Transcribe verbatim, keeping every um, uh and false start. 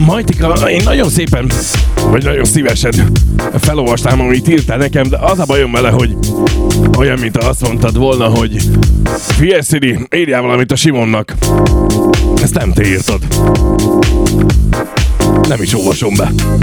Majtika, én nagyon szépen, vagy nagyon szívesen felolvastám, amit írtál nekem, de az a bajom vele, hogy olyan, mint azt mondtad volna, hogy figyelj Szili, írjál valamit a Simonnak. Ezt nem te írtad. Nem is olvasom be.